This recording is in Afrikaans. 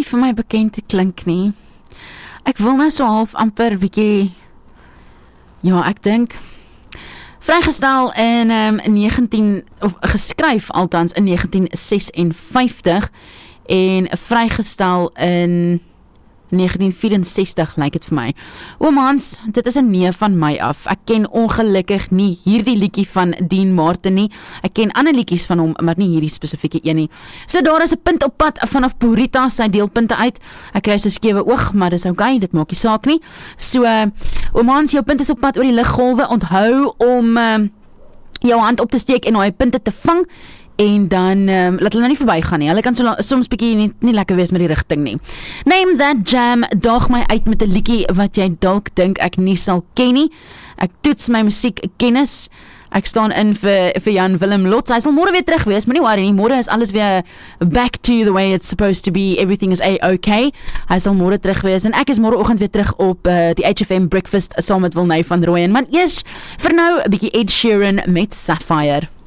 vir my bekend te klink nie. Ek wil nou so half amper bietjie, ja, ek dink, vrygestel in geskryf althans in 1956 en vrygestel in 1964 lyk dit vir my. Oom Hans, dit is 'n nee van my af. Ek ken ongelukkig nie hierdie liedjie van Dean Martin nie. Ek ken ander liedjies van hom, maar nie hierdie spesifieke een nie. So daar is 'n punt op pad vanaf Purita sy deelpunte uit. Ek kry so skewe oog, maar dis okay, dit maak nie saak nie. So oom Hans, jou punt is op pad oor die liggolwe. Onthou om jou hand op te steek en daai punte te vang. En dan, laat hulle nou nie verby gaan nie. Hulle kan soms bietjie nie lekker wees met die rigting nie. Name That Jam daag my uit met 'n liedjie wat jy dalk dink ek nie sal ken nie. Ek toets my musiekkennis. Ek staan in vir Jan Willem Lots. Hy sal môre weer terug wees, maar nie worry nie. Môre is alles weer back to the way it's supposed to be. Everything is a-okay. Hy sal môre terug wees en ek is môreoggend weer terug op die HFM Breakfast saam met Wilney van Rooyen. Maar eers vir nou 'n bietjie Ed Sheeran met Sapphire.